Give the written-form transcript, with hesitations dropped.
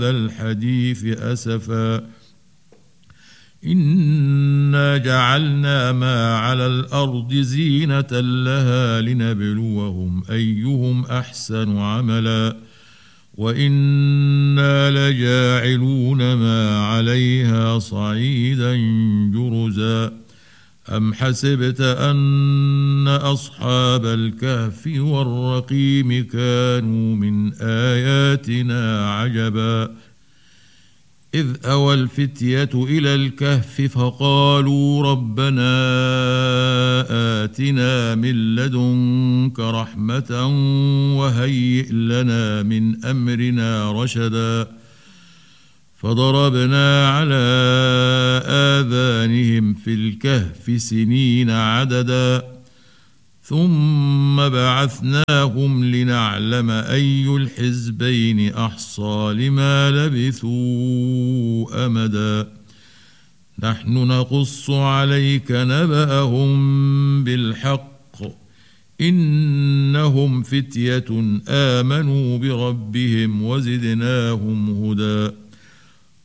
الحديث أسفا إنا جعلنا ما على الأرض زينة لها لنبلوهم أيهم أحسن عملا وإنا لجاعلون ما عليها صعيدا جرزا أم حسبت أن أصحاب الكهف والرقيم كانوا من آياتنا عجبا إذ أوى الفتية إلى الكهف فقالوا ربنا آتنا من لدنك رحمة وهيئ لنا من أمرنا رشدا فضربنا على آذانهم في الكهف سنين عددا ثم بعثناهم لنعلم أي الحزبين أحصى لما لبثوا أمدا نحن نقص عليك نبأهم بالحق إنهم فتية آمنوا بربهم وزدناهم هدى